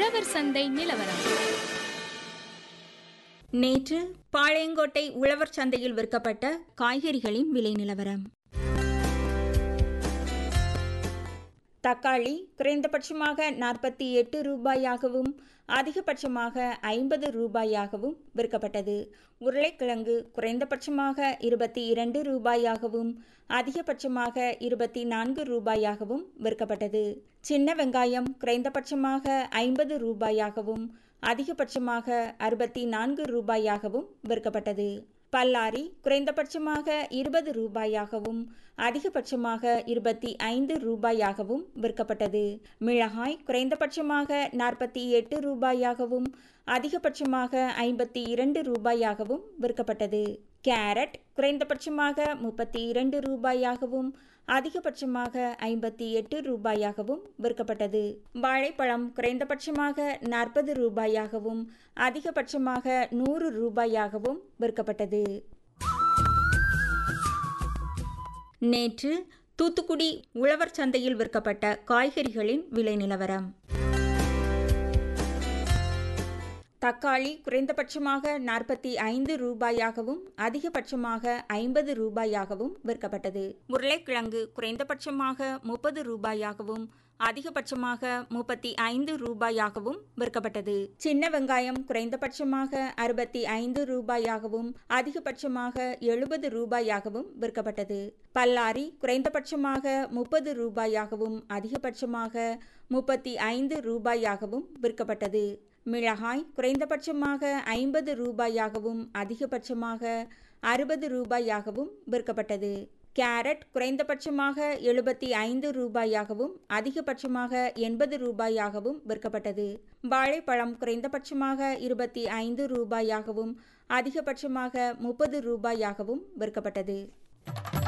உழவர் சந்தை நிலவரம். நேற்று பாளையங்கோட்டை உழவர் சந்தையில் விற்கப்பட்ட காய்கறிகளின் விலை நிலவரம். தக்காளி குறைந்தபட்சமாக 48 ரூபாயாகவும் அதிகபட்சமாக 50 ரூபாயாகவும் விற்கப்பட்டது. உருளைக்கிழங்கு குறைந்தபட்சமாக 22 ரூபாயாகவும் அதிகபட்சமாக 24 ரூபாயாகவும் விற்கப்பட்டது. சின்ன வெங்காயம் குறைந்தபட்சமாக 50 ரூபாயாகவும் அதிகபட்சமாக 64 ரூபாயாகவும் விற்கப்பட்டது. பல்லாரி குறைந்தபட்சமாக 20 ரூபாயாகவும் அதிகபட்சமாக 25 ரூபாயாகவும் விற்கப்பட்டது. மிளகாய் குறைந்தபட்சமாக 48 ரூபாயாகவும் அதிகபட்சமாக 52 ரூபாயாகவும் விற்கப்பட்டது. கேரட் குறைந்தபட்சமாக 32 ரூபாயாகவும் அதிகபட்சமாக 58 ரூபாயாகவும் விற்கப்பட்டது. வாழைப்பழம் குறைந்தபட்சமாக 40 ரூபாயாகவும் அதிகபட்சமாக 100 ரூபாயாகவும் விற்கப்பட்டது. நேற்று தூத்துக்குடி உழவர் சந்தையில் விற்கப்பட்ட காய்கறிகளின் விலை நிலவரம். தக்காளி குறைந்தபட்சமாக 45 ரூபாயாகவும் அதிகபட்சமாக 50 ரூபாயாகவும் விற்கப்பட்டது. உருளைக்கிழங்கு குறைந்தபட்சமாக 30 ரூபாயாகவும் அதிகபட்சமாக 35 ரூபாயாகவும் விற்கப்பட்டது. சின்ன வெங்காயம் குறைந்தபட்சமாக 65 ரூபாயாகவும் அதிகபட்சமாக 70 ரூபாயாகவும் விற்கப்பட்டது. பல்லாரி குறைந்தபட்சமாக 30 ரூபாயாகவும் அதிகபட்சமாக 35 ரூபாயாகவும் விற்கப்பட்டது. மிளகாய் குறைந்தபட்சமாக 50 ரூபாயாகவும் அதிகபட்சமாக 60 ரூபாயாகவும் விற்கப்பட்டது. கேரட் குறைந்தபட்சமாக 75 ரூபாயாகவும் அதிகபட்சமாக 80 ரூபாயாகவும் விற்கப்பட்டது. வாழைப்பழம் குறைந்தபட்சமாக 25 ரூபாயாகவும் அதிகபட்சமாக 30 ரூபாயாகவும் விற்கப்பட்டது.